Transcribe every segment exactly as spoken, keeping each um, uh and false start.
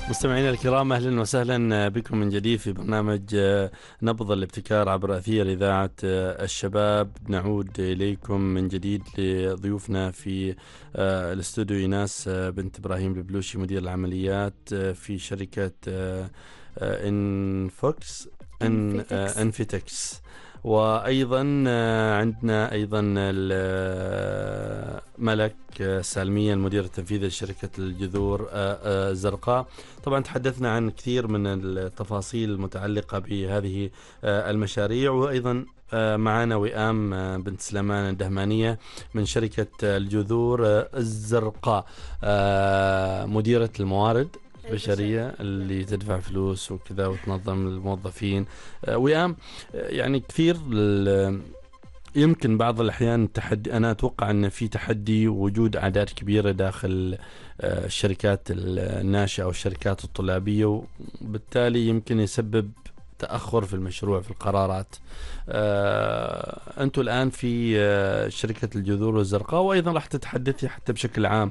مستمعينا الكرام، أهلا وسهلا بكم من جديد في برنامج نبض الابتكار عبر أثير إذاعة الشباب. نعود إليكم من جديد لضيوفنا في الاستوديو إيناس بنت إبراهيم البلوشي، مدير العمليات في شركة إنفوكس إن إنفيتكس. وأيضا عندنا أيضا ملك سالمية، المدير التنفيذي لشركة الجذور الزرقاء. طبعا تحدثنا عن كثير من التفاصيل المتعلقة بهذه المشاريع، وأيضا معنا وئام بنت سليمان الدهمانية من شركة الجذور الزرقاء، مديرة الموارد البشرية اللي تدفع فلوس وكذا وتنظم الموظفين. وئام، يعني كثير يمكن بعض الأحيان تحدي، أنا أتوقع أن في تحدي وجود أعداد كبيرة داخل الشركات الناشئة أو الشركات الطلابية، وبالتالي يمكن يسبب تأخر في المشروع في القرارات. أنتم الآن في شركة الجذور الزرقاء، وأيضا راح تتحدثي حتى بشكل عام،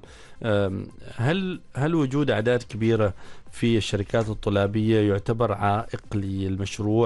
هل هل وجود أعداد كبيرة في الشركات الطلابية يعتبر عائق للمشروع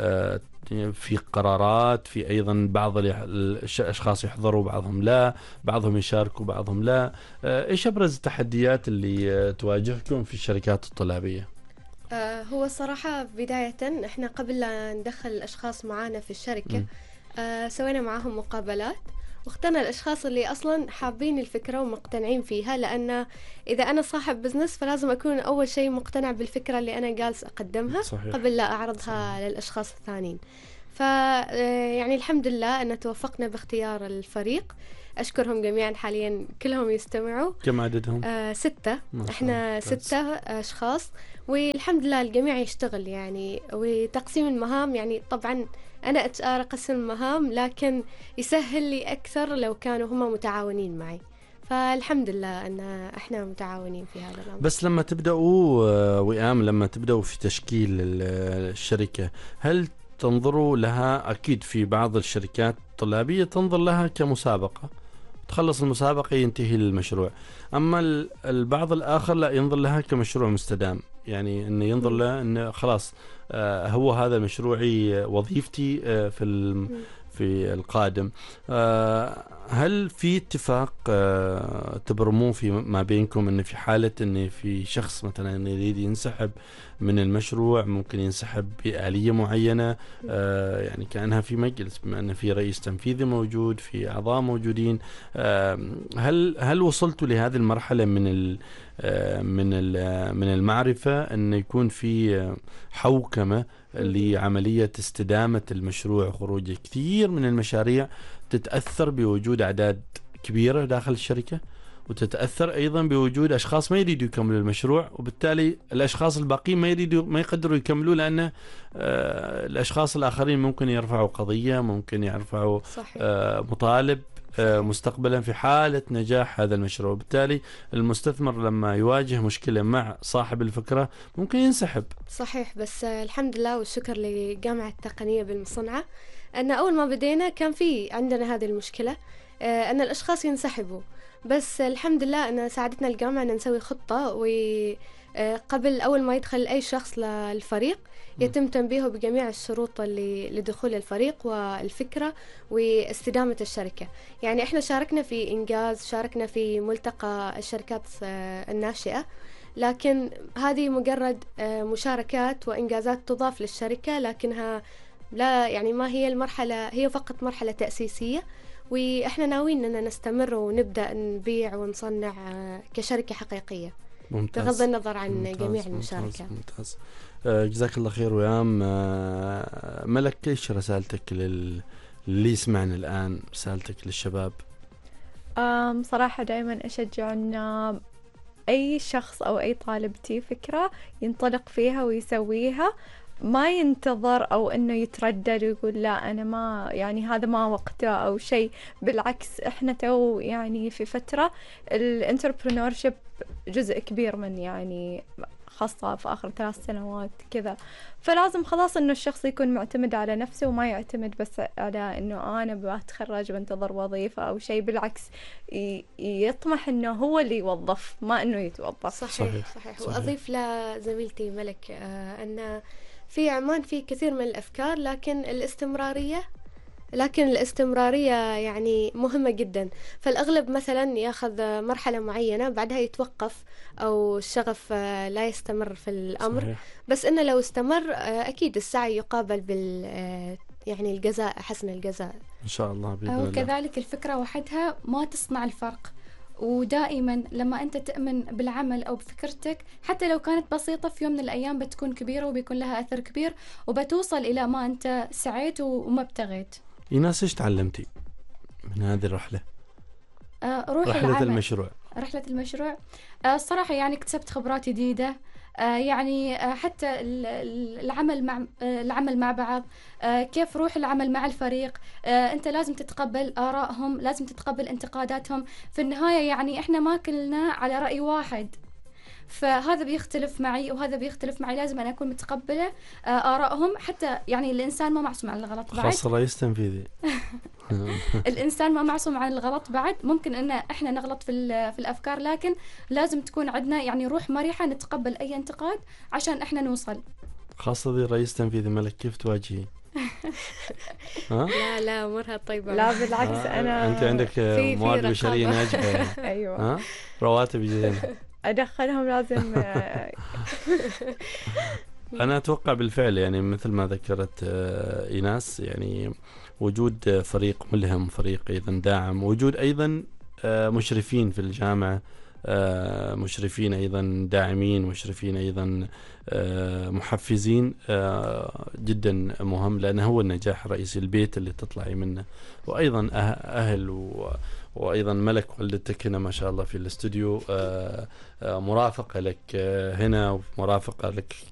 في قرارات، في أيضا بعض الأشخاص يحضروا بعضهم لا، بعضهم يشاركوا بعضهم لا؟ إيش أبرز التحديات اللي تواجهكم في الشركات الطلابية؟ آه هو الصراحة بداية إحنا قبل لا ندخل الأشخاص معانا في الشركة آه سوينا معهم مقابلات، واخترنا الأشخاص اللي أصلا حابين الفكرة ومقتنعين فيها، لأن إذا أنا صاحب بزنس فلازم أكون أول شيء مقتنع بالفكرة اللي أنا جالس أقدمها. صحيح. قبل لا أعرضها. صحيح. للأشخاص الثانيين. ف يعني الحمد لله أن توفقنا باختيار الفريق، أشكرهم جميعا، حاليا كلهم يستمعوا. كم عددهم؟ آه ستة. إحنا ستة أشخاص، والحمد لله الجميع يشتغل يعني. وتقسيم المهام، يعني طبعا أنا أتآر أقسم المهام، لكن يسهل لي أكثر لو كانوا هم متعاونين معي، فالحمد لله أن إحنا متعاونين في هذا الأمر. بس لما تبدأوا وئام، لما تبدأوا في تشكيل الشركة، هل تنظروا لها؟ أكيد في بعض الشركات الطلابية تنظر لها كمسابقة، تخلص المسابقة ينتهي المشروع، أما البعض الآخر لا، ينظر لها كمشروع مستدام، يعني أنه ينظر لها أنه خلاص آه هو هذا مشروعي، وظيفتي آه في في القادم. آه هل في اتفاق آه تبرمون في ما بينكم أن في حالة أن في شخص مثلا يريد ينسحب من المشروع، ممكن ينسحب بآلية معينة، آه يعني كأنها في مجلس، بما أن في رئيس تنفيذي موجود، في أعضاء موجودين، آه هل هل وصلتوا لهذه المرحلة من ال من ال من المعرفة أن يكون في حوكمة لعملية استدامة المشروع وخروجه؟ كثير من المشاريع تتأثر بوجود أعداد كبيرة داخل الشركة، وتتأثر أيضا بوجود أشخاص ما يريدوا يكملوا المشروع، وبالتالي الأشخاص الباقيين ما يريدوا ما يقدروا يكملوا، لأن آه الأشخاص الآخرين ممكن يرفعوا قضية، ممكن يرفعوا آه مطالب مستقبلا في حالة نجاح هذا المشروع. بالتالي المستثمر لما يواجه مشكلة مع صاحب الفكرة ممكن ينسحب. صحيح. بس الحمد لله والشكر لجامعة التقنية بالمصنعة، أن أول ما بدينا كان في عندنا هذه المشكلة، أن الأشخاص ينسحبوا، بس الحمد لله أن ساعدتنا الجامعة أن نسوي خطة، وقبل أول ما يدخل أي شخص للفريق يتم تنبيهه بجميع الشروط اللي لدخول الفريق والفكرة واستدامة الشركة. يعني إحنا شاركنا في إنجاز، شاركنا في ملتقى الشركات الناشئة، لكن هذه مجرد مشاركات وإنجازات تضاف للشركة، لكنها لا يعني ما هي المرحلة، هي فقط مرحلة تأسيسية، وإحنا ناويين أننا نستمر ونبدأ نبيع ونصنع كشركة حقيقية. ممتاز. بغض النظر عن ممتاز. جميع المشاركات. ممتاز. ممتاز. آه جزاك الله خير وئام. آه ملك، ايش رسالتك لل... اللي يسمعنا الآن، رسالتك للشباب؟ أم صراحة دائما أشجع أن أي شخص أو أي طالب تي فكرة ينطلق فيها ويسويها، ما ينتظر أو أنه يتردد ويقول لا أنا ما يعني هذا ما وقته أو شيء. بالعكس، إحنا تو يعني في فترة الانتربرنورشيب جزء كبير من يعني خاصة في آخر ثلاث سنوات كذا. فلازم خلاص إنه الشخص يكون معتمد على نفسه وما يعتمد بس على إنه أنا بتخرج بنتظر وظيفة أو شيء، بالعكس ي- يطمح إنه هو اللي يوظف ما إنه يتوظف. صحيح صحيح. صحيح, صحيح. وأضيف لزميلتي ملك آه أن في عمان في كثير من الأفكار، لكن الاستمرارية لكن الاستمرارية يعني مهمة جدا. فالأغلب مثلا ياخذ مرحلة معينة بعدها يتوقف أو الشغف آه، لا يستمر في الأمر. صحيح. بس إنه لو استمر آه، أكيد السعي يقابل بال آه، يعني الجزاء، حسن الجزاء إن شاء الله بإذن الله. وكذلك الفكرة وحدها ما تصنع الفرق، ودائما لما أنت تؤمن بالعمل أو بفكرتك حتى لو كانت بسيطة في يوم من الأيام بتكون كبيرة وبيكون لها أثر كبير وبتوصل إلى ما أنت سعيت وما ابتغيت. إيناس إيش تعلمتي من هذه الرحلة؟ آه روح رحلة العمل. المشروع. رحلة المشروع آه الصراحة يعني اكتسبت خبرات جديدة. آه يعني آه حتى ال- ال- العمل مع آه العمل مع بعض، آه كيف روح العمل مع الفريق. آه أنت لازم تتقبل آرائهم، لازم تتقبل انتقاداتهم. في النهاية يعني إحنا ما كلنا على رأي واحد، فهذا بيختلف معي وهذا بيختلف معي، لازم أنا أكون متقبلة آه آرائهم. حتى يعني الإنسان ما معصوم عن الغلط بعد. خاصة رئيس تنفيذي. الإنسان ما معصوم عن الغلط بعد. ممكن إن إحنا نغلط في ال- في الأفكار، لكن لازم تكون عندنا يعني روح مرحة نتقبل أي انتقاد عشان إحنا نوصل. خاصة ذي رئيس تنفيذي ملك كيف تواجهي؟ ها؟ لا لا أمورها طيبة. لا بالعكس آه، أنا أنت عندك في موارد رقابة. بشرية ناجحة يعني. أيوة ها؟ رواتب زينة. أدخلهم لازم آه، أنا أتوقع بالفعل يعني مثل ما ذكرت آه، إيناس، يعني وجود آه، فريق ملهم، فريق أيضا داعم، وجود أيضا آه، مشرفين في الجامعة، آه، مشرفين أيضا داعمين، مشرفين أيضا آه، محفزين، آه، جدا مهم، لأنه هو النجاح الرئيسي، البيت اللي تطلعي منه. وأيضا أه- أهل و وأيضا ملك والدتك هنا ما شاء الله في الاستوديو، آه، آه، مرافقة لك آه، هنا، ومرافقة لك